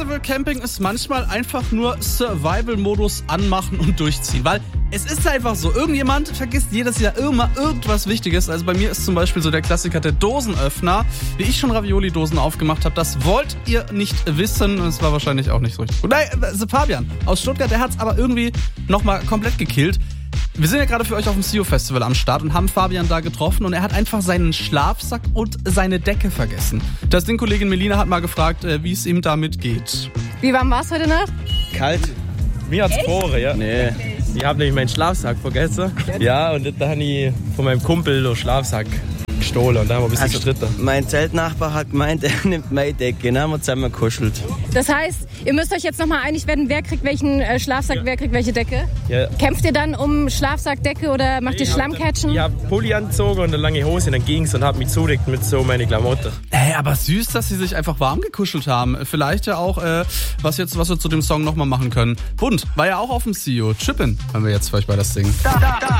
Festival Camping ist manchmal einfach nur Survival-Modus anmachen und durchziehen, weil es ist einfach so, irgendjemand vergisst jedes Jahr immer irgendwas Wichtiges. Also bei mir ist zum Beispiel so der Klassiker der Dosenöffner. Wie ich schon Ravioli-Dosen aufgemacht habe, das wollt ihr nicht wissen. Das war wahrscheinlich auch nicht so richtig gut. Nein, Fabian aus Stuttgart, der hat's aber irgendwie nochmal komplett gekillt. Wir sind ja gerade für euch auf dem SEO-Festival am Start und haben Fabian da getroffen und er hat einfach seinen Schlafsack und seine Decke vergessen. Das Ding Kollegin Melina hat mal gefragt, wie es ihm damit geht. Wie warm war es heute Nacht? Kalt. Mir hat's gefroren, ja. Nee. Ich habe nämlich meinen Schlafsack vergessen. Ja, und da habe ich von meinem Kumpel den Schlafsack gestohlen und da haben wir ein bisschen gestritten. Mein Zeltnachbar hat gemeint, er nimmt meine Decke, dann haben wir zusammen gekuschelt. Das heißt, ihr müsst euch jetzt nochmal einig werden, wer kriegt welchen Schlafsack, wer kriegt welche Decke? Ja. Kämpft ihr dann um Schlafsack, Decke oder macht ihr Schlammcatchen? Ich habe Pulli angezogen und eine lange Hose, dann ging's und habe mich zudeckt mit so meine Klamotten. Aber süß, dass sie sich einfach warm gekuschelt haben. Vielleicht ja auch, was wir zu dem Song nochmal machen können. Bunt war ja auch auf dem CEO. Chippen hören wir jetzt für euch bei das Ding.